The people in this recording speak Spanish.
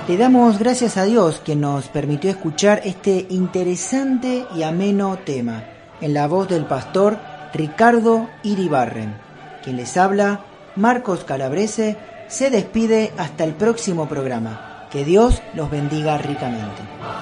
Le damos gracias a Dios que nos permitió escuchar este interesante y ameno tema en la voz del pastor Ricardo Iribarren. Quien les habla, Marcos Calabrese, se despide hasta el próximo programa. Que Dios los bendiga ricamente.